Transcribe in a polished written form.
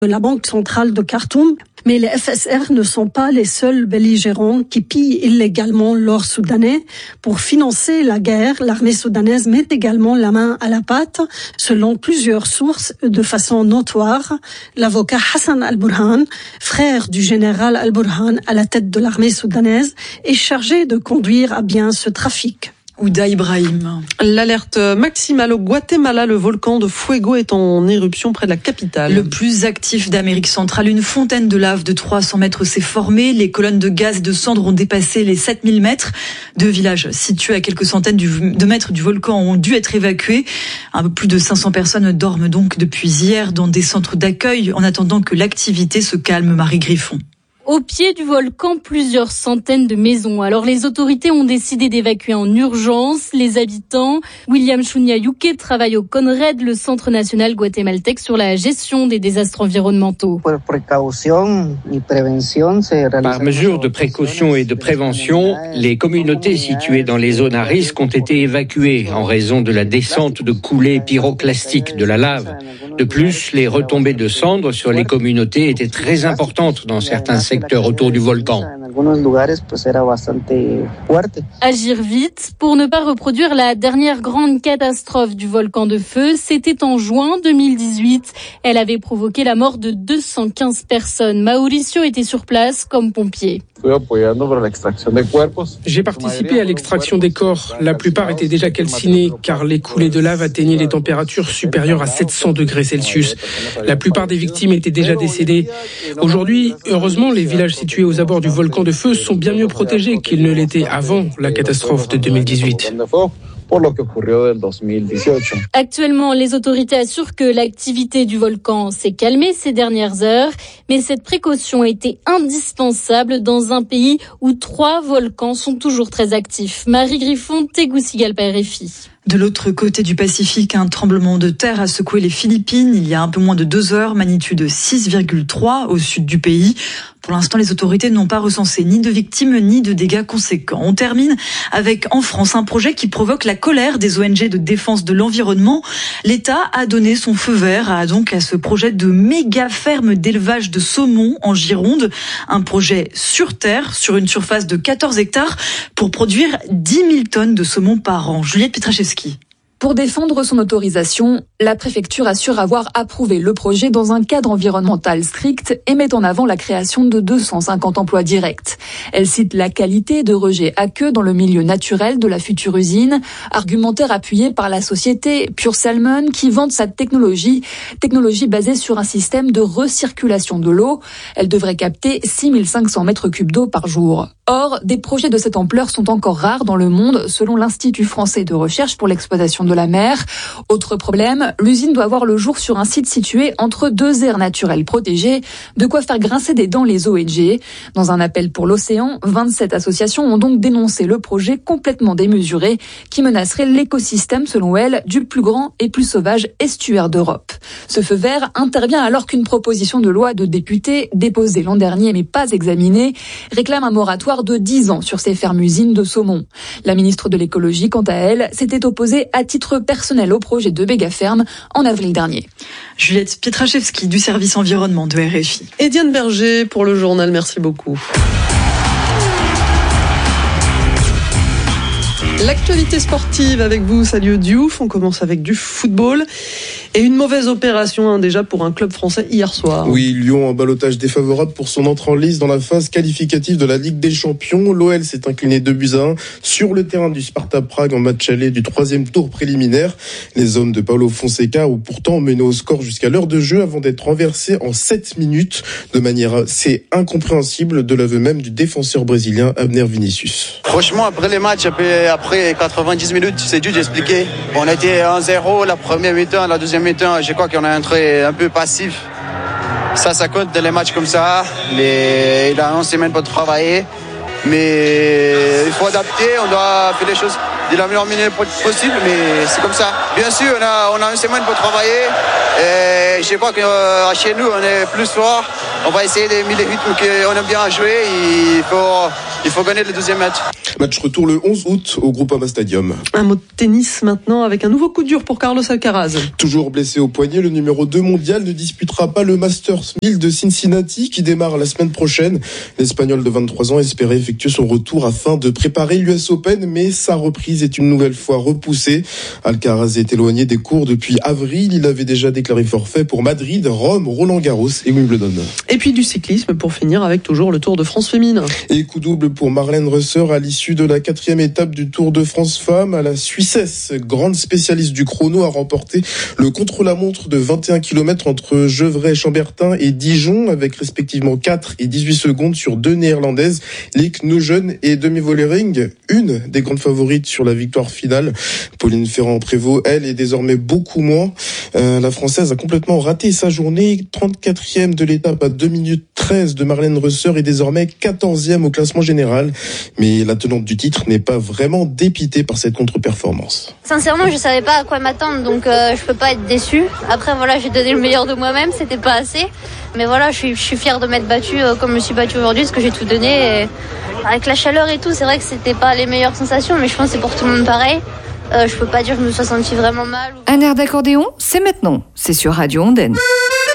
la Banque centrale de Khartoum. Mais les FSR ne sont pas les seuls belligérants qui pillent illégalement l'or soudanais. Pour financer la guerre, l'armée soudanaise met également la main à la pâte. Selon plusieurs sources, de façon notoire, l'avocat Hassan al-Burhan, frère du général al-Burhan à la tête de l'armée soudanaise, est chargé de conduire à bien ce trafic. Ouda Ibrahim. L'alerte maximale au Guatemala, le volcan de Fuego est en éruption près de la capitale. Le plus actif d'Amérique centrale, une fontaine de lave de 300 mètres s'est formée. Les colonnes de gaz et de cendres ont dépassé les 7000 mètres. 2 villages situés à quelques centaines de mètres du volcan ont dû être évacués. Un peu plus de 500 personnes dorment donc depuis hier dans des centres d'accueil en attendant que l'activité se calme. Marie Griffon. Au pied du volcan, plusieurs centaines de maisons. Alors les autorités ont décidé d'évacuer en urgence les habitants. William Chunyayuke travaille au CONRED, le Centre national guatémaltèque sur la gestion des désastres environnementaux. Par mesure de précaution et de prévention, les communautés situées dans les zones à risque ont été évacuées en raison de la descente de coulées pyroclastiques de la lave. De plus, les retombées de cendres sur les communautés étaient très importantes dans certains secteurs autour du volcan. Agir vite pour ne pas reproduire la dernière grande catastrophe du volcan de feu. C'était en juin 2018. Elle avait provoqué la mort de 215 personnes. Mauricio était sur place comme pompier. J'ai participé à l'extraction des corps. La plupart étaient déjà calcinés car les coulées de lave atteignaient les températures supérieures à 700 degrés Celsius. La plupart des victimes étaient déjà décédées. Aujourd'hui, heureusement, les villages situés aux abords du volcan de feu sont bien mieux protégés qu'ils ne l'étaient avant la catastrophe de 2018. Actuellement, les autorités assurent que l'activité du volcan s'est calmée ces dernières heures, mais cette précaution était indispensable dans un pays où 3 volcans sont toujours très actifs. Marie Griffon, Tegucigalpa, RFI. De l'autre côté du Pacifique, un tremblement de terre a secoué les Philippines il y a un peu moins de 2 heures, magnitude 6,3 au sud du pays. Pour l'instant, les autorités n'ont pas recensé ni de victimes ni de dégâts conséquents. On termine avec, en France, un projet qui provoque la colère des ONG de défense de l'environnement. L'État a donné son feu vert à ce projet de méga ferme d'élevage de saumon en Gironde. Un projet sur terre, sur une surface de 14 hectares, pour produire 10 000 tonnes de saumon par an. Juliette Pietraszewski. Pour défendre son autorisation, la préfecture assure avoir approuvé le projet dans un cadre environnemental strict et met en avant la création de 250 emplois directs. Elle cite la qualité de rejet aqueux dans le milieu naturel de la future usine, argumentaire appuyé par la société Pure Salmon qui vante sa technologie basée sur un système de recirculation de l'eau. Elle devrait capter 6500 mètres cubes d'eau par jour. Or, des projets de cette ampleur sont encore rares dans le monde, selon l'Institut français de recherche pour l'exploitation de la mer. Autre problème, l'usine doit voir le jour sur un site situé entre 2 aires naturelles protégées, de quoi faire grincer des dents les ONG. Dans un appel pour l'océan, 27 associations ont donc dénoncé le projet complètement démesuré qui menacerait l'écosystème, selon elles, du plus grand et plus sauvage estuaire d'Europe. Ce feu vert intervient alors qu'une proposition de loi de députés, déposée l'an dernier mais pas examinée, réclame un moratoire de 10 ans sur ces fermes-usines de saumon. La ministre de l'écologie, quant à elle, s'était opposée à titre personnel au projet de méga-ferme en avril dernier. Juliette Pietraszewski du service environnement de RFI. Et Diane Berger pour le journal, merci beaucoup. L'actualité sportive avec vous, Salut Diouf. On commence avec du football. Et une mauvaise opération déjà pour un club français hier soir. Oui, Lyon en ballottage défavorable pour son entrée en lice dans la phase qualificative de la Ligue des Champions. L'OL s'est incliné 2-1 sur le terrain du Sparta Prague en match aller du 3e tour préliminaire. Les hommes de Paulo Fonseca ont pourtant mené au score jusqu'à l'heure de jeu avant d'être renversés en 7 minutes de manière assez incompréhensible de l'aveu même du défenseur brésilien Abner Vinicius. Franchement, après les matchs, après 90 minutes, c'est dur d'expliquer. On était 1-0 la première mi-temps, la deuxième mi-temps, je crois qu'on est entré un peu passif. Ça compte dans les matchs comme ça. Il a 11 semaines pour travailler. Mais il faut adapter, on doit faire les choses de la meilleure manière possible, mais c'est comme ça. Bien sûr, on a une semaine pour travailler. Et je crois que chez nous, on est plus fort. On va essayer de mettre les rythmes qu'on aime bien jouer. Il faut gagner le deuxième match. Match retour le 11 août au Groupama Stadium. Un mot de tennis maintenant avec un nouveau coup dur pour Carlos Alcaraz. Toujours blessé au poignet, le numéro 2 mondial ne disputera pas le Masters 1000 de Cincinnati qui démarre la semaine prochaine. L'Espagnol de 23 ans espérait effectuer son retour afin de préparer l'US Open, mais sa reprise est une nouvelle fois repoussée. Alcaraz est éloigné des cours depuis avril. Il avait déjà déclaré forfait pour Madrid, Rome, Roland-Garros et Wimbledon. Et puis du cyclisme pour finir avec toujours le Tour de France féminin. Et coup double pour Marlène Reusser à l'issue de la 4e étape du Tour de France Femmes. La Suissesse, grande spécialiste du chrono, a remporté le contre-la-montre de 21 km entre Gevrey, Chambertin et Dijon avec respectivement 4 et 18 secondes sur deux néerlandaises, Lieke Neujeune et Demi Vollering, une des grandes favorites sur la victoire finale. Pauline Ferrand-Prévot, elle, est désormais beaucoup moins. La Française a complètement raté sa journée. 34e de l'étape à 2 minutes 13 de Marlène Reusser et désormais 14e au classement général. Mais la tenante du titre n'est pas vraiment dépitée par cette contre-performance. Sincèrement, je savais pas à quoi m'attendre, donc je peux pas être déçue. Après, voilà, j'ai donné le meilleur de moi-même, c'était pas assez. Mais voilà, je suis fière de m'être battue comme je me suis battue aujourd'hui, parce que j'ai tout donné. Et avec la chaleur et tout, c'est vrai que c'était pas les meilleures sensations, mais je pense que c'est pour tout le monde pareil. Je peux pas dire que je me sois sentie vraiment mal. Un air d'accordéon, c'est maintenant. C'est sur Radio Ondaine.